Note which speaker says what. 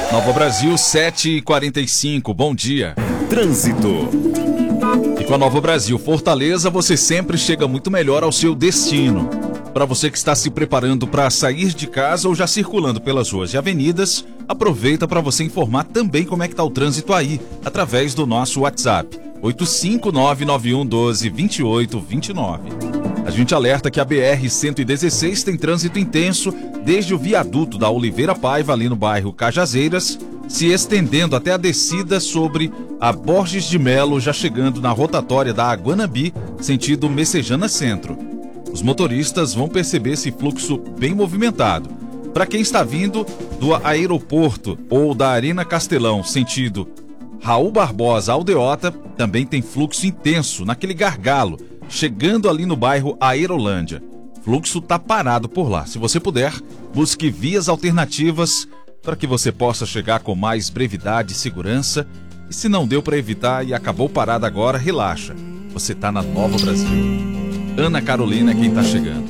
Speaker 1: Nova Brasil, 7h45, bom dia.
Speaker 2: Trânsito.
Speaker 1: E com a Nova Brasil Fortaleza, você sempre chega muito melhor ao seu destino. Para você que está se preparando para sair de casa ou já circulando pelas ruas e avenidas, aproveita para você informar também como é que está o trânsito aí, através do nosso WhatsApp, 85991122829. A gente alerta que a BR-116 tem trânsito intenso desde o viaduto da Oliveira Paiva, ali no bairro Cajazeiras, se estendendo até a descida sobre a Borges de Melo, já chegando na rotatória da Aguanambi, sentido Messejana Centro. Os motoristas vão perceber esse fluxo bem movimentado. Para quem está vindo do aeroporto ou da Arena Castelão, sentido Raul Barbosa Aldeota, também tem fluxo intenso naquele gargalo, chegando ali no bairro Aerolândia. Fluxo tá parado por lá. Se você puder, busque vias alternativas para que você possa chegar com mais brevidade e segurança. E se não deu para evitar e acabou parado agora, relaxa. Você tá na Nova Brasil. Ana Carolina é quem tá chegando.